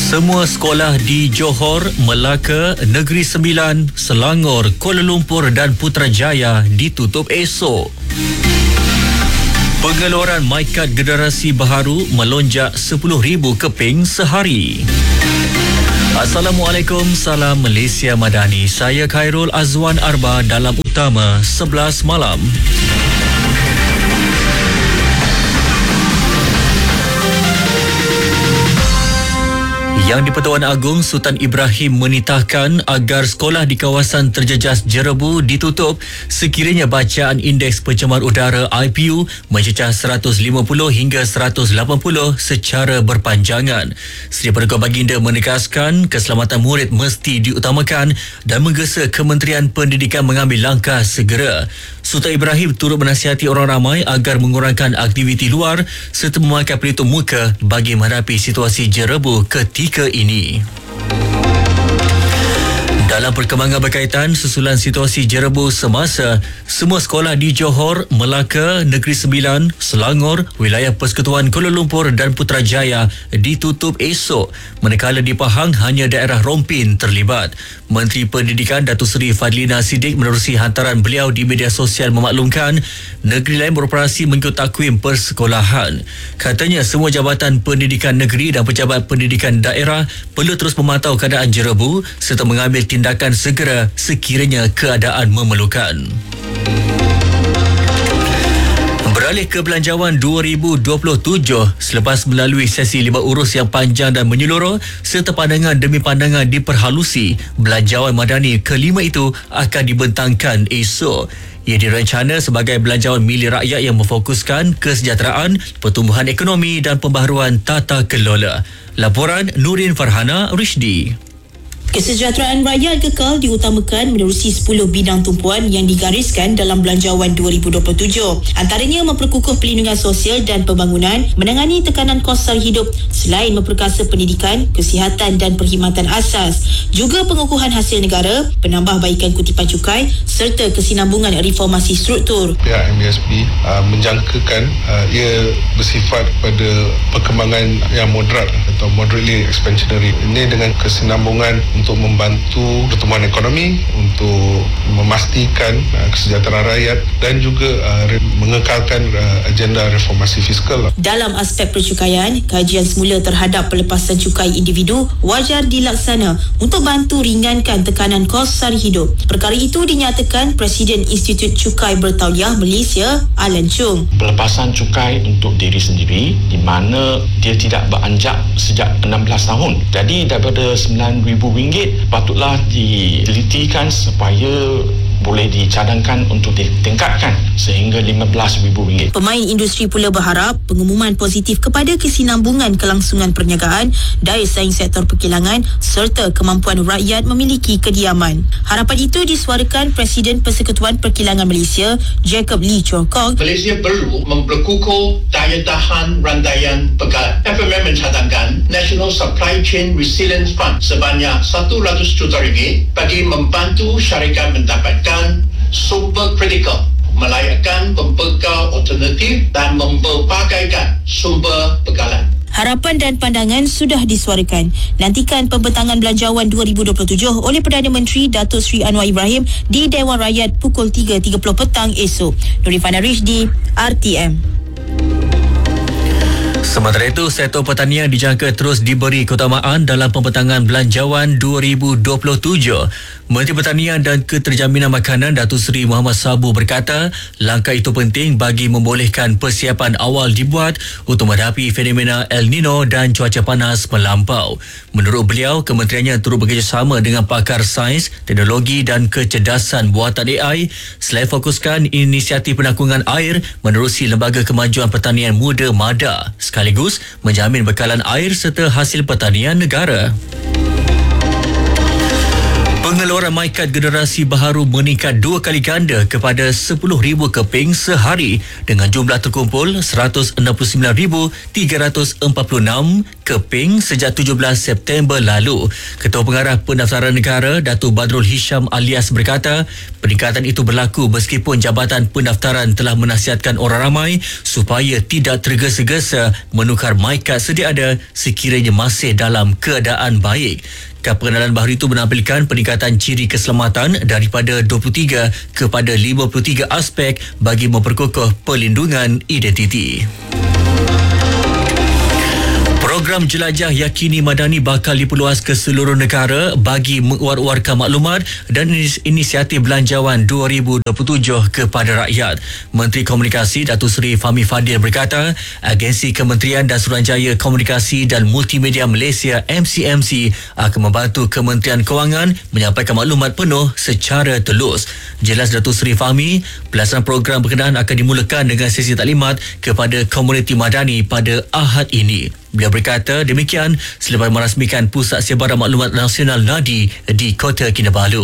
Semua sekolah di Johor, Melaka, Negeri Sembilan, Selangor, Kuala Lumpur dan Putrajaya ditutup esok. Pengeluaran MyKad generasi baharu melonjak 10,000 keping sehari. Assalamualaikum, salam Malaysia Madani. Saya Khairul Azwan Arba dalam Utama 11 malam. Yang di-Pertuan Agong Sultan Ibrahim menitahkan agar sekolah di kawasan terjejas Jerebu ditutup sekiranya bacaan indeks pencemar udara IPU mencecah 150 hingga 180 secara berpanjangan. Seri Perdana Baginda menegaskan keselamatan murid mesti diutamakan dan menggesa Kementerian Pendidikan mengambil langkah segera. Sultan Ibrahim turut menasihati orang ramai agar mengurangkan aktiviti luar serta memakai pelitup muka bagi menghadapi situasi Jerebu ketika ini. Dalam perkembangan berkaitan susulan situasi Jerebu semasa, semua sekolah di Johor, Melaka, Negeri Sembilan, Selangor, wilayah Persekutuan Kuala Lumpur dan Putrajaya ditutup esok, manakala di Pahang hanya daerah Rompin terlibat. Menteri Pendidikan Datuk Seri Fadlina Siddiq menerusi hantaran beliau di media sosial memaklumkan negeri lain beroperasi mengikut takwim persekolahan. Katanya semua jabatan pendidikan negeri dan pejabat pendidikan daerah perlu terus memantau keadaan Jerebu serta mengambil tindakan segera sekiranya keadaan memerlukan. Beralih ke Belanjawan 2027, selepas melalui sesi 5 urus yang panjang dan menyeluruh serta pandangan demi pandangan diperhalusi, Belanjawan Madani kelima itu akan dibentangkan esok. Ia direncana sebagai belanjawan milik rakyat yang memfokuskan kesejahteraan, pertumbuhan ekonomi dan pembaharuan tata kelola. Laporan Nurin Farhana Rishdi. Kesejahteraan rakyat kekal diutamakan menerusi 10 bidang tumpuan yang digariskan dalam Belanjawan 2027. Antaranya memperkukuh perlindungan sosial dan pembangunan, menangani tekanan kos sara hidup selain memperkasa pendidikan, kesihatan dan perkhidmatan asas. Juga pengukuhan hasil negara, penambahbaikan kutipan cukai serta kesinambungan reformasi struktur. Pihak MASP menjangkakan ia bersifat pada perkembangan yang moderat atau moderately expansionary. Ini dengan kesinambungan untuk membantu pertumbuhan ekonomi, untuk memastikan kesejahteraan rakyat dan juga mengekalkan agenda reformasi fiskal. Dalam aspek percukaian, kajian semula terhadap pelepasan cukai individu wajar dilaksana untuk bantu ringankan tekanan kos sara hidup. Perkara itu dinyatakan Presiden Institut Cukai Bertauliah Malaysia, Alan Chung. Pelepasan cukai untuk diri sendiri di mana dia tidak beranjak sejak 16 tahun. Jadi daripada RM9,000 patutlah ditelitikan supaya boleh dicadangkan untuk ditingkatkan sehingga RM15,000. Pemain industri pula berharap pengumuman positif kepada kesinambungan kelangsungan perniagaan, daya saing sektor perkilangan serta kemampuan rakyat memiliki kediaman. Harapan itu disuarakan Presiden Persekutuan Perkilangan Malaysia, Jacob Lee Chor Kong. Malaysia perlu memperkukuh daya tahan rantaian pegalan. FMM mencadangkan National Supply Chain Resilience Fund sebanyak RM100 juta bagi membantu syarikat mendapatkan sumber kritikal, melayakkan pembekal alternatif dan memperbagaikan sumber pegalan. Harapan dan pandangan sudah disuarakan. Nantikan pembentangan Belanjawan 2027 oleh Perdana Menteri Datuk Seri Anwar Ibrahim di Dewan Rakyat pukul 3.30 petang esok. Nurifana Rishdi, RTM. Sementara itu, sektor pertanian dijangka terus diberi keutamaan dalam pembentangan Belanjawan 2027. Menteri Pertanian dan Keterjaminan Makanan Datuk Seri Muhammad Sabu berkata, langkah itu penting bagi membolehkan persiapan awal dibuat untuk menghadapi fenomena El Nino dan cuaca panas melampau. Menurut beliau, kementeriannya turut bekerjasama dengan pakar sains, teknologi dan kecerdasan buatan AI selain fokuskan inisiatif penanggungan air menerusi Lembaga Kemajuan Pertanian Muda MADA, sekaligus menjamin bekalan air serta hasil pertanian negara. Pengeluaran MyKad generasi baharu meningkat 2 kali ganda kepada 10,000 keping sehari dengan jumlah terkumpul 169,346 keping sejak 17 September lalu. Ketua Pengarah Pendaftaran Negara Datuk Badrul Hisham Alias berkata, peningkatan itu berlaku meskipun Jabatan Pendaftaran telah menasihatkan orang ramai supaya tidak tergesa-gesa menukar MyKad sedia ada sekiranya masih dalam keadaan baik. Kad pengenalan baharu itu menampilkan peningkatan ciri keselamatan daripada 23 kepada 53 aspek bagi memperkokoh perlindungan identiti. Program Jelajah Yakini Madani bakal diperluas ke seluruh negara bagi menguar-uarkan maklumat dan inisiatif belanjawan 2027 kepada rakyat. Menteri Komunikasi Datuk Seri Fahmi Fadil berkata, Agensi Kementerian dan Suruhanjaya Komunikasi dan Multimedia Malaysia MCMC akan membantu Kementerian Kewangan menyampaikan maklumat penuh secara telus. Jelas Datuk Seri Fahmi, pelaksanaan program berkenaan akan dimulakan dengan sesi taklimat kepada komuniti madani pada Ahad ini. Beliau berkata demikian selepas merasmikan Pusat Sebaran Maklumat Nasional NADI di Kota Kinabalu.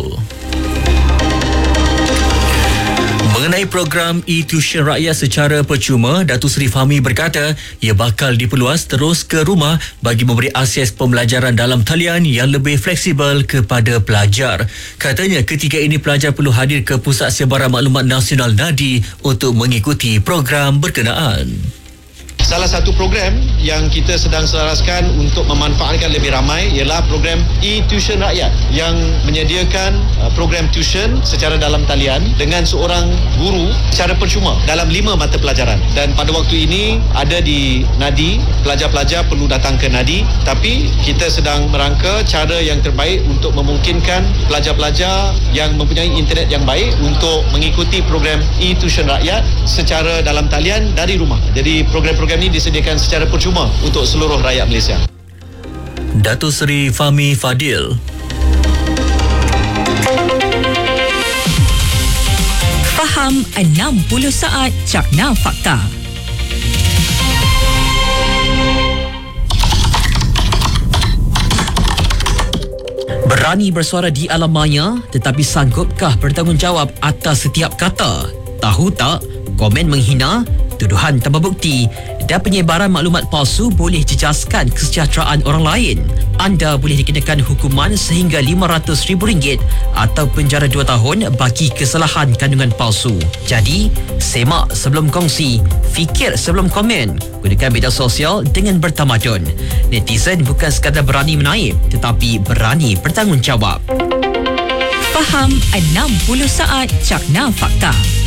Mengenai program e-tuition rakyat secara percuma, Datuk Seri Fahmi berkata ia bakal diperluas terus ke rumah bagi memberi akses pembelajaran dalam talian yang lebih fleksibel kepada pelajar. Katanya ketika ini pelajar perlu hadir ke Pusat Sebaran Maklumat Nasional NADI untuk mengikuti program berkenaan. Salah satu program yang kita sedang selaraskan untuk memanfaatkan lebih ramai ialah program e-tuition rakyat yang menyediakan program tuition secara dalam talian dengan seorang guru secara percuma dalam 5 mata pelajaran. Dan pada waktu ini ada di NADI, pelajar-pelajar perlu datang ke NADI, tapi kita sedang merangka cara yang terbaik untuk memungkinkan pelajar-pelajar yang mempunyai internet yang baik untuk mengikuti program e-tuition rakyat secara dalam talian dari rumah. Jadi program-program ini disediakan secara percuma untuk seluruh rakyat Malaysia. Datuk Seri Fahmi Fadil. Faham 60 saat Cakna Fakta. Berani bersuara di alam maya, tetapi sanggupkah bertanggungjawab atas setiap kata? Tahu tak, komen menghina, tuduhan tanpa bukti dan penyebaran maklumat palsu boleh jejaskan kesejahteraan orang lain. Anda boleh dikenakan hukuman sehingga RM500,000 atau penjara 2 tahun bagi kesalahan kandungan palsu. Jadi, semak sebelum kongsi, fikir sebelum komen. Gunakan media sosial dengan bertamadun. Netizen bukan sekadar berani menaip, tetapi berani bertanggungjawab. Faham 60 saat Cakna Fakta.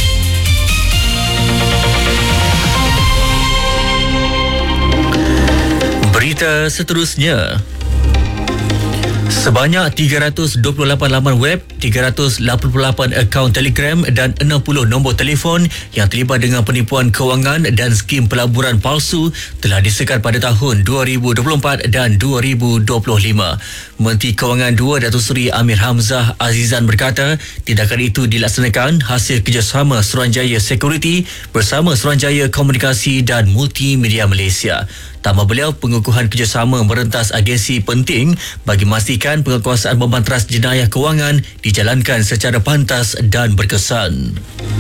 Berita seterusnya. Sebanyak 328 laman web, 388 akaun Telegram dan 60 nombor telefon yang terlibat dengan penipuan kewangan dan skim pelaburan palsu telah disekat pada tahun 2024 dan 2025. Menteri Kewangan 2 Datuk Seri Amir Hamzah Azizan berkata, tindakan itu dilaksanakan hasil kerjasama Suruhanjaya Security bersama Suruhanjaya Komunikasi dan Multimedia Malaysia. Tambah beliau, pengukuhan kerjasama merentas agensi penting bagi memastikan penguasaan membanteras jenayah kewangan dijalankan secara pantas dan berkesan.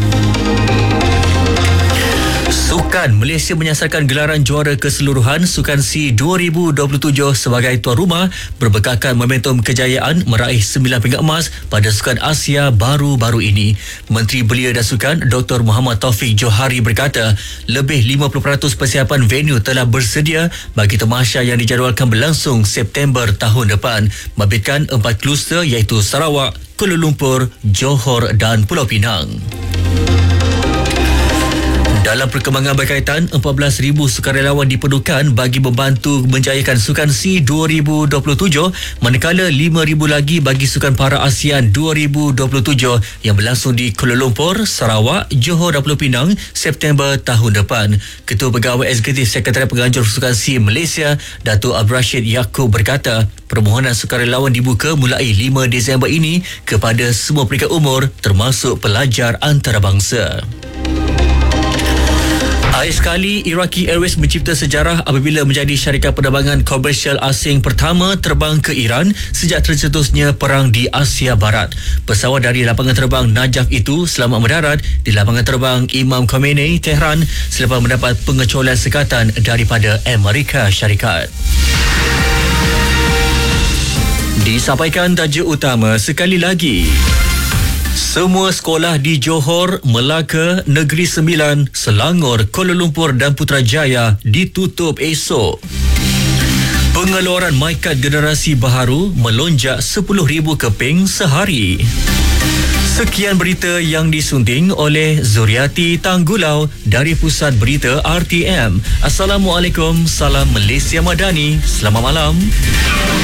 Sukan Malaysia menyasarkan gelaran juara keseluruhan Sukan SEA 2027 sebagai tuan rumah berbekalkan momentum kejayaan meraih 9 pingat emas pada Sukan Asia baru-baru ini. Menteri Belia dan Sukan Dr. Muhammad Taufik Johari berkata, lebih 50% persiapan venue telah bersedia bagi tamasya yang dijadualkan berlangsung September tahun depan, membabitkan 4 kluster iaitu Sarawak, Kuala Lumpur, Johor dan Pulau Pinang. Dalam perkembangan berkaitan, 14,000 sukarelawan diperlukan bagi membantu menjayakan Sukan SEA 2027, manakala 5,000 lagi bagi Sukan Para ASEAN 2027 yang berlangsung di Kuala Lumpur, Sarawak, Johor dan Pulau Pinang September tahun depan. Ketua Pegawai Eksekutif Sekretariat Penganjur Sukan SEA Malaysia, Datuk Abdul Rashid Yaakob berkata, permohonan sukarelawan dibuka mulai 5 Disember ini kepada semua peringkat umur termasuk pelajar antarabangsa. Akhir sekali, Iraqi Airways mencipta sejarah apabila menjadi syarikat penerbangan komersial asing pertama terbang ke Iran sejak tercetusnya perang di Asia Barat. Pesawat dari lapangan terbang Najaf itu selamat mendarat di lapangan terbang Imam Khomeini, Tehran selepas mendapat pengecualian sekatan daripada Amerika Syarikat. Disampaikan tajuk utama sekali lagi. Semua sekolah di Johor, Melaka, Negeri Sembilan, Selangor, Kuala Lumpur dan Putrajaya ditutup esok. Pengeluaran MyKad generasi baharu melonjak 10,000 keping sehari. Sekian berita yang disunting oleh Zuriati Tanggulau dari Pusat Berita RTM. Assalamualaikum, salam Malaysia Madani. Selamat malam.